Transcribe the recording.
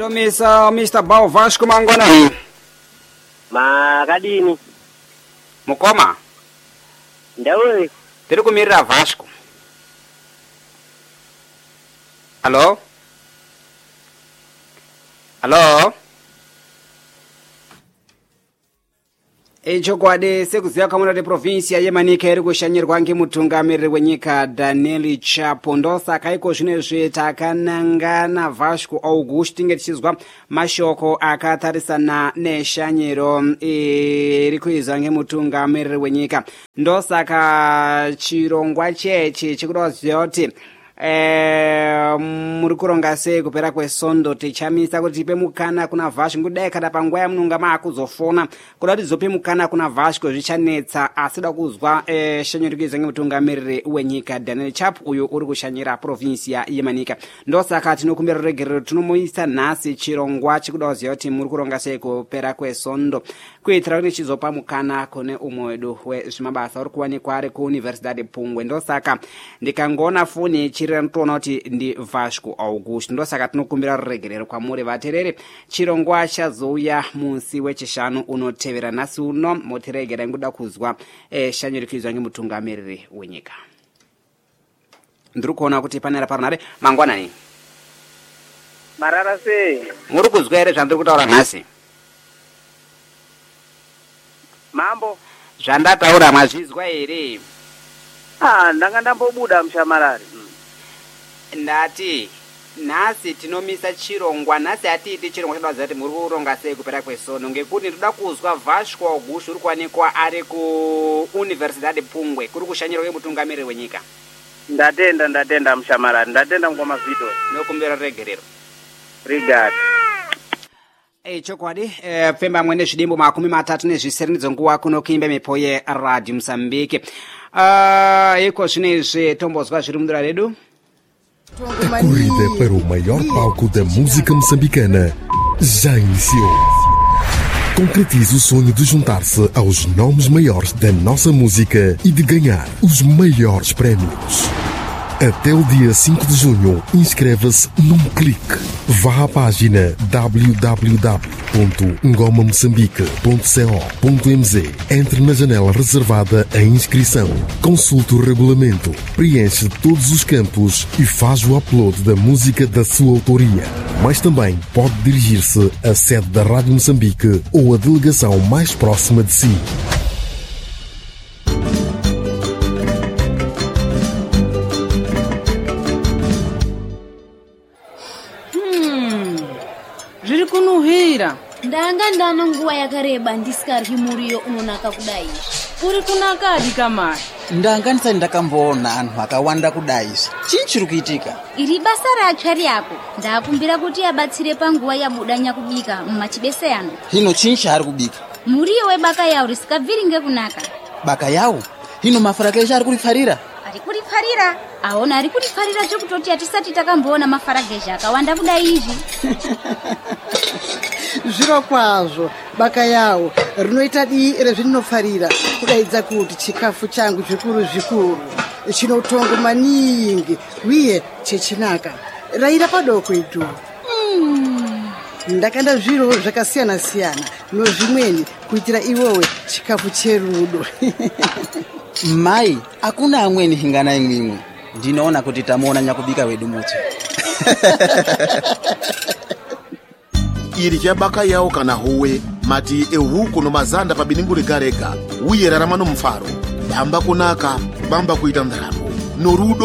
Hello Mr. Bao Vasco Mangwana. Makadini. Mukoma. Ndawe. Tiri kumirira Vasco. Hello? Hello? Echokwadi sekuziva kamuna kuti provinsia yeManika iri kushanyirwa ngemutungamiriri wenyika Daniel Chapo. Ndosaka iko zvinezvi takanangana Vasco Augusto tinge tichizwa mashoko akatarisana neshanyiro iri kuizwa ngemutungamiriri wenyika. Ndosaka chirongwa chechi chikuda kuziva kuti muri kuronga sei kupera kwesondo tichamisa kuti tipe mukana kuna Vasco ngudai kada panguva yamunonga maakuzofona kuda kuti tizope mukana kuna Vasco zvichanetsa asida kuzwa shanyiro rikuizwa ngemutungamiriri wenyika Daniel Chapo uyo uri kushanyira provinsia yeManika. Ndosaka tinokumbira regerero tinomuisa nhasi chirongwa chikuda kuziva kuti muri kuronga sei kupera kwesondo kuitira kuti chizopa mukana kune umwe wedu wezvimabasa uri kuwanikwa ari kuuniversidade Pungwe. Ndosaka ndikangona foni ntoona kuti ndi Vasco Augusto. Ndosaka tinokumbira ruregerero kwamuri vaterere chirongwa chazouya musi wechishanu unotevera. Nhasi uno motiregera nguda kuzwa shanyiro rikuizwa ngemutungamiriri wenyika. Ndiri kuona kuti panera paronare mangwanani. Marara sei. Muri kuzwa here zvandiri kutaura nhasi? Mambo. Zvandataura mazvizwa here? Ndanga ndambobuda mshamarari. Ndati nhasi tinomisa chirongwa. Nhasi hatiiti chirongwa chinoziva kuti muri kuronga sei kupera kwesondo ngekuti ndoda kuzwa Vasco Augusto uri kuwanikwa ari kuuniversidade Pungwe kuri kushanyirwa ngemutungamiriri wenyika. Ndatenda mshamarari. Ndatenda ngoma vito. Nokumbira regerero. Regard. Chokwadi pfemba mwene zvidimbo 30 ndidzo nguva kuno kuimba mhepo yeRadio Mozambique. Iko zvinezvi tombozwa zviri mudura redu. A corrida para o maior palco da música moçambicana já iniciou. Concretize o sonho de juntar-se aos nomes maiores da nossa música e de ganhar os maiores prémios. Até o dia 5 de junho, inscreva-se num clique. Vá à página www.ngomamoçambique.co.mz. Entre na janela reservada à inscrição. Consulte o regulamento, preenche todos os campos e faz o upload da música da sua autoria. Mas também pode dirigir-se à sede da Rádio Moçambique ou à delegação mais próxima de si. Ndanga ndano nguva yakareba ndisikaryi muriyo unonaka kudai. Uri kunakadi kamai? Ndanga ndisati ndakamboona anhu akawanda kudai. Chii chiri kuitika? Iri basa ratsva ryako. Ndakumbira kuti abatsire panguva yabudanya kubika mumachibese ano. Hino chii chaari kubika? Muriyo webaka yawo risikabviri ngekunaka. Baka yawo? Hino mafara kesha ari kurifarira? Ari kurifarira? Aona ari kurifarira zvekutoti hatisati takamboona mafaragesha akawanda kudai izvi. Zviro kwazvo baka yawo rinoita dii rezvinofarira kudaidza kuti chikafu changu zvikuru chinotongo maningi uye chechinaka raira padoko itu. Ndakanda zviro zvakasiyana nozvimweni kuitira iwowe chikafu cherudo. Mai, hakuna amweni hingana imwimwe. Ndinoona kuti tamuona nyakubika wedu muti. Iri chabaka yawo kana howe mati ehuku no mazanda pabiningu regarega uye raramano mfaro bamba kunaka bamba kuita ndaramo norudo